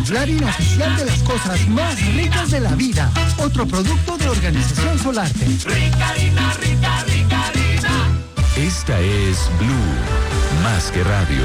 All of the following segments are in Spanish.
Clarín oficial de las cosas más ricas de la vida. Otro producto de Organización Solarte. Rica harina, rica, rica harina. Esta es Blue, más que radio.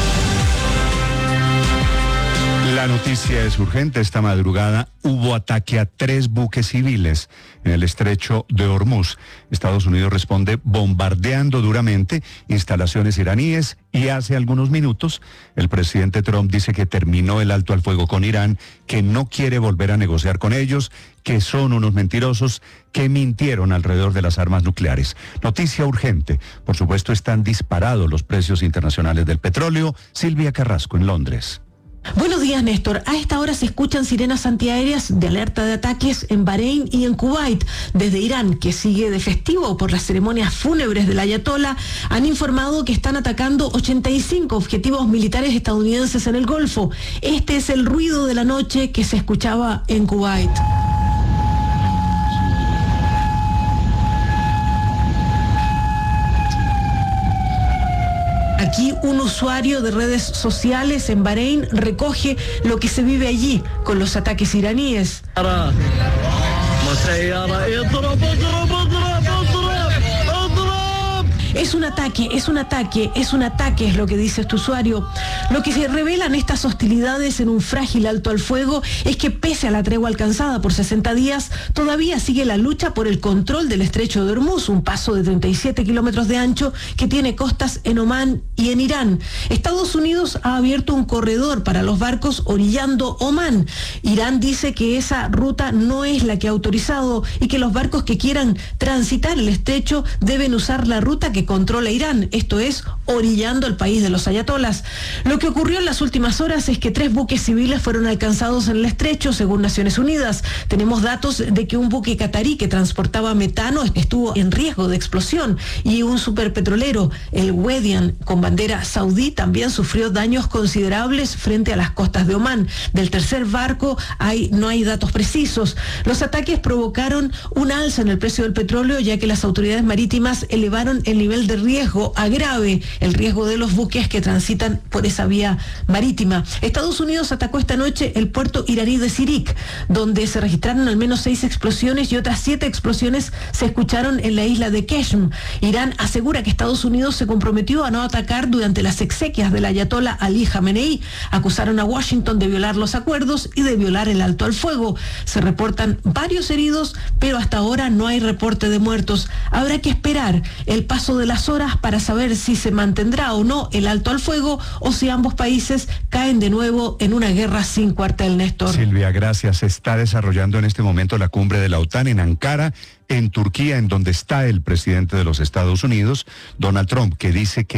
La noticia es urgente. Esta madrugada hubo ataque a 3 buques civiles en el estrecho de Hormuz. Estados Unidos responde bombardeando duramente instalaciones iraníes y hace algunos minutos el presidente Trump dice que terminó el alto al fuego con Irán, que no quiere volver a negociar con ellos, que son unos mentirosos, que mintieron alrededor de las armas nucleares. Noticia urgente. Por supuesto, están disparados los precios internacionales del petróleo. Silvia Carrasco en Londres. Buenos días, Néstor. A esta hora se escuchan sirenas antiaéreas de alerta de ataques en Bahrein y en Kuwait. Desde Irán, que sigue de festivo por las ceremonias fúnebres del ayatolá, han informado que están atacando 85 objetivos militares estadounidenses en el Golfo. Este es el ruido de la noche que se escuchaba en Kuwait. Aquí un usuario de redes sociales en Bahrein recoge lo que se vive allí con los ataques iraníes. Es un ataque, es un ataque, es un ataque, es lo que dice este usuario. Lo que se revelan estas hostilidades en un frágil alto al fuego es que pese a la tregua alcanzada por 60 días, todavía sigue la lucha por el control del estrecho de Hormuz, un paso de 37 kilómetros de ancho que tiene costas en Omán y en Irán. Estados Unidos ha abierto un corredor para los barcos orillando Omán. Irán dice que esa ruta no es la que ha autorizado y que los barcos que quieran transitar el estrecho deben usar la ruta que controla Irán, esto es, orillando el país de los ayatolas. Lo que ocurrió en las últimas horas es que 3 buques civiles fueron alcanzados en el estrecho, según Naciones Unidas. Tenemos datos de que un buque catarí que transportaba metano estuvo en riesgo de explosión y un superpetrolero, el Wedian, con bandera saudí, también sufrió daños considerables frente a las costas de Omán. Del tercer barco no hay datos precisos. Los ataques provocaron un alza en el precio del petróleo, ya que las autoridades marítimas elevaron el nivel de riesgo a grave, el riesgo de los buques que transitan por esa vía marítima. Estados Unidos atacó esta noche el puerto iraní de Sirik, donde se registraron al menos 6 explosiones y otras 7 explosiones se escucharon en la isla de Qeshm. Irán asegura que Estados Unidos se comprometió a no atacar durante las exequias del ayatolá Ali Jamenei. Acusaron a Washington de violar los acuerdos y de violar el alto al fuego. Se reportan varios heridos, pero hasta ahora no hay reporte de muertos. Habrá que esperar el paso de las horas para saber si se mantendrá o no el alto al fuego o si ambos países caen de nuevo en una guerra sin cuartel, Néstor. Silvia, gracias. Se está desarrollando en este momento la cumbre de la OTAN en Ankara, en Turquía, en donde está el presidente de los Estados Unidos, Donald Trump, que dice que